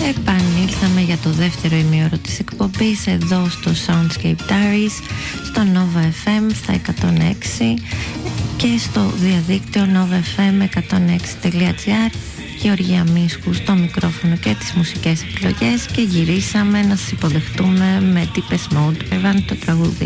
Επανήλθαμε για το δεύτερο ημίωρο της εκπομπής εδώ στο Soundscape Diaries, στο Nova FM στα 106 και στο διαδίκτυο novafm106.gr. Γεωργία Μίσκου στο μικρόφωνο και τις μουσικές επιλογές, και γυρίσαμε να σας υποδεχτούμε με Deepest Mode, το τραγούδι